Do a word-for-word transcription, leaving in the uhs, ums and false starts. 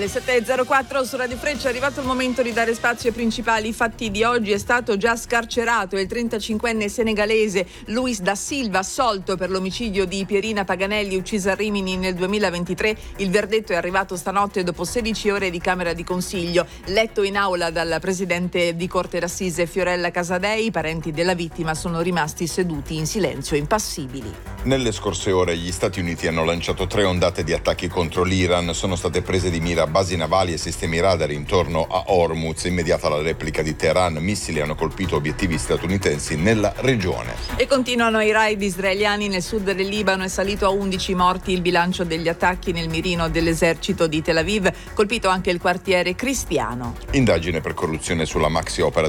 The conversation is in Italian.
Le sette e zero quattro su Radio Freccia, è arrivato il momento di dare spazio ai principali fatti di oggi. È stato già scarcerato il trentacinquenne senegalese Luis da Silva, assolto per l'omicidio di Pierina Paganelli, uccisa a Rimini nel duemilaventitré. Il verdetto è arrivato stanotte dopo sedici ore di Camera di Consiglio. Letto in aula dal presidente di Corte d'Assise Fiorella Casadei, i parenti della vittima sono rimasti seduti in silenzio, impassibili. Nelle scorse ore gli Stati Uniti hanno lanciato tre ondate di attacchi contro l'Iran. Sono state prese di mira basi navali e sistemi radar intorno a Hormuz. Immediata la replica di Teheran, missili hanno colpito obiettivi statunitensi nella regione. E continuano i raid israeliani nel sud del Libano. È salito a undici morti il bilancio degli attacchi nel mirino dell'esercito di Tel Aviv, colpito anche il quartiere cristiano. Indagine per corruzione sulla maxi opera